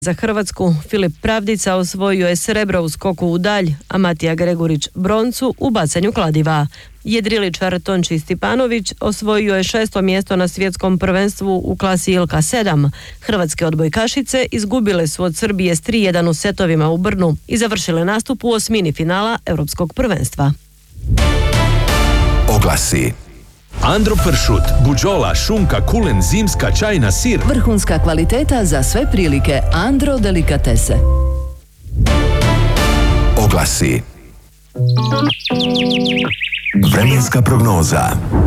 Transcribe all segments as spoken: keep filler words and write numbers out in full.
Za Hrvatsku Filip Pravdica osvojio je srebro u skoku u dalj, a Matija Gregurić broncu u bacanju kladiva. Jedriličar Tonči Stipanović osvojio je šesto mjesto na svjetskom prvenstvu u klasi Ilka sedam. Hrvatske odbojkašice izgubile su od Srbije s tri jedan u setovima u Brnu i završile nastup u osmini finala Europskog prvenstva. Oglasi. Andro pršut, buđola, šunka, kulen, zimska, čajna, sir. Vrhunska kvaliteta za sve prilike. Andro delikatese. Oglasi. Vremenska prognoza.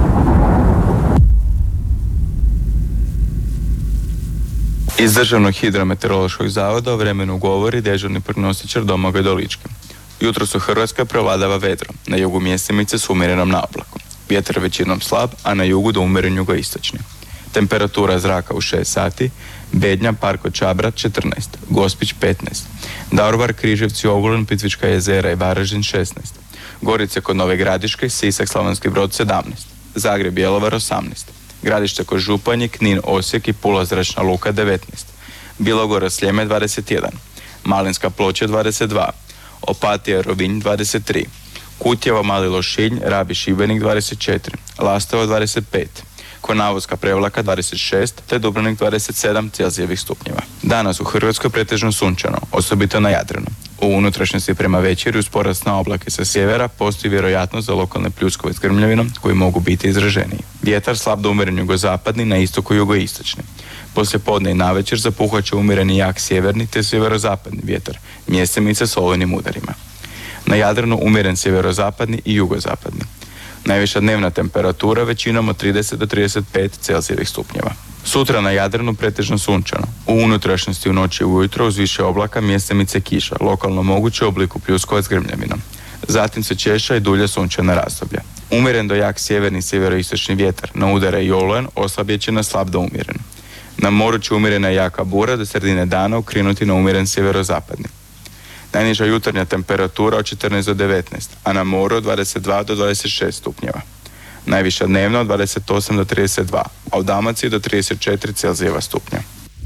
Iz Državnog hidrometeorološkog zavoda o vremenu govori dežurni prognostičar Domagoj Dolički. Jutros u Hrvatskoj prevladava vedro, na jugu mjestimice s umjerenom naoblakom. Vjetar većinom slab, a na jugu do umjeren jugoistočni. Temperatura zraka u šest sati, Bednja, Parko Čabra četrnaest, Gospić petnaest, Daruvar, Križevci, Ogulin, Plitvička jezera i Varaždin šesnaest, Gorice kod Nove Gradiške, Sisak, Slavonski Brod sedamnaest, Zagreb, Bjelovar osamnaest, Gradište kod Županje, Knin, Osijek i Pula zračna luka devetnaest, Bilogora, Sljeme dvadeset jedan, Malinska Ploča dvadeset dva, Opatija, Rovinj dvadeset tri, Kutjevo, Mali Lošinj, Rabi, Šibenik dvadeset četiri, Lastovo dvadeset pet, Konavoska, Prevlaka dvadeset šest te Dubrovnik dvadeset sedam Celzijevih stupnjeva. Danas u Hrvatskoj pretežno sunčano, osobito na Jadranu. U unutrašnjosti prema večeri uz porast na oblake sa sjevera postoji vjerojatnost za lokalne pljuskove s grmljavinom koji mogu biti izraženiji. Vjetar slab do umjeren jugozapadni, na istoku jugoistočni. Poslije podne i navečer zapuhat će umjereni jak sjeverni te sjeverozapadni vjetar, mjestimice s olujnim udarima. Na Jadranu umjeren sjeverozapadni i jugozapadni. Najviša dnevna temperatura većinom od trideset do trideset pet Celzijevih stupnjeva. Sutra na Jadranu pretežno sunčano. U unutrašnjosti u noći i ujutro uz više oblaka mjestimice kiša, lokalno moguće u obliku pljuskova s grmljavinom. Zatim se češća i dulja sunčana razdoblja. Umjeren do jak sjeverni i sjeveroistočni vjetar, na udare i olujan oslabjet će na slab do umjeren. Na moru će umjerena jaka bura do sredine dana ukrenuti na umjeren sjeverozapadni. Najniža jutarnja temperatura od četrnaest do devetnaest, a na moru od dvadeset dva do dvadeset šest stupnjeva. Najviša dnevna od dvadeset osam do trideset dva, a u Dalmaciji do trideset četiri Celzijeva stupnja.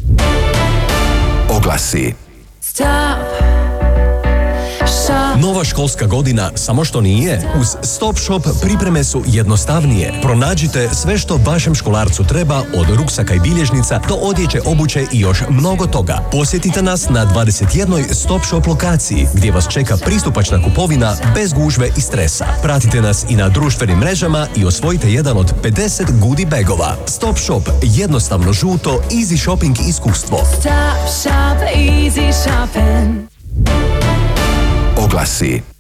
Oglasi. Stop. Nova školska godina samo što nije? Uz Stop Shop pripreme su jednostavnije. Pronađite sve što vašem školarcu treba, od ruksaka i bilježnica do odjeće, obuće i još mnogo toga. Posjetite nas na dvadeset jednoj Stop Shop lokaciji gdje vas čeka pristupačna kupovina bez gužve i stresa. Pratite nas i na društvenim mrežama i osvojite jedan od pedeset goodie bagova. Stop Shop, jednostavno žuto, easy shopping iskustvo. Stop shop, easy shopping. Oglasi.